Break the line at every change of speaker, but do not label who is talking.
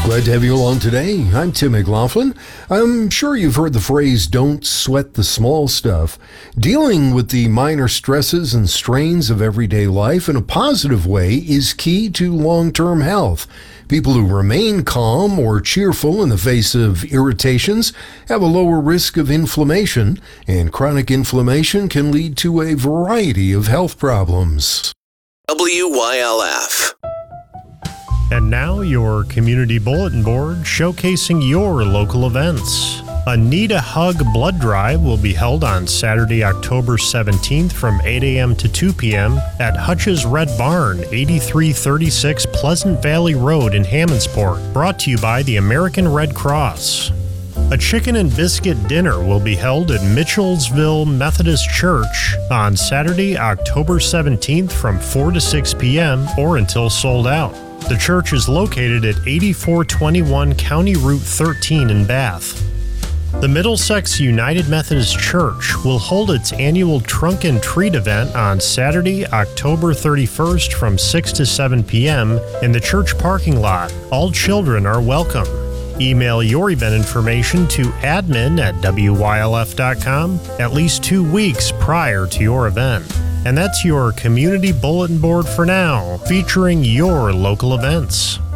Glad to have you along today. I'm Tim McLaughlin. I'm sure you've heard the phrase, don't sweat the small stuff. Dealing with the minor stresses and strains of everyday life in a positive way is key to long-term health. People who remain calm or cheerful in the face of irritations have a lower risk of inflammation, and chronic inflammation can lead to a variety of health problems.
WYLF.
And now your community bulletin board showcasing your local events. A Need a Hug blood drive will be held on Saturday, October 17th from 8 a.m. to 2 p.m. at Hutch's Red Barn, 8336 Pleasant Valley Road in Hammondsport, brought to you by the American Red Cross. A chicken and biscuit dinner will be held at Mitchellsville Methodist Church on Saturday, October 17th from 4 to 6 p.m. or until sold out. The church is located at 8421 County Route 13 in Bath. The Middlesex United Methodist Church will hold its annual Trunk and Treat event on Saturday, October 31st from 6 to 7 p.m. in the church parking lot. All children are welcome. Email your event information to admin@wylf.com at least 2 weeks prior to your event. And that's your community bulletin board for now, featuring your local events.